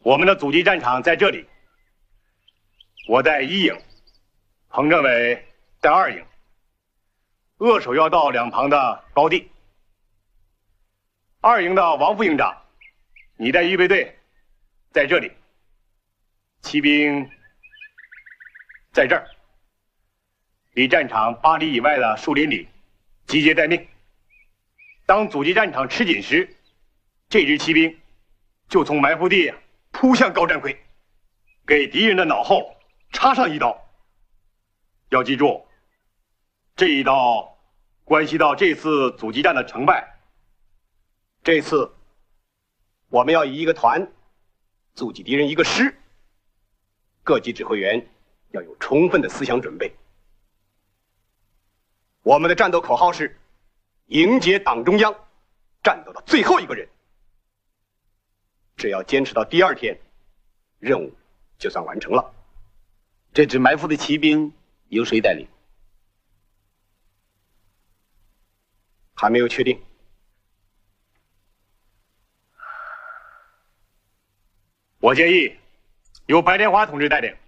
我们的阻击战场在这里，我在1营，彭政委在2营，扼守要道两旁的高地。2营的王副营长，你带预备队在这里，骑兵在这儿，离战场8里以外的树林里集结待命。当阻击战场吃紧时，这支骑兵就从埋伏地扑向高占奎，给敌人的脑后插上一刀。要记住，这一刀关系到这次阻击战的成败。这次我们要以一个团阻击敌人一个师，各级指挥员要有充分的思想准备。我们的战斗口号是迎接党中央，战斗到最后一个人。只要坚持到第2天，任务就算完成了。 这支埋伏的骑兵由谁带领？ 还没有确定。我建议由白莲花同志带领。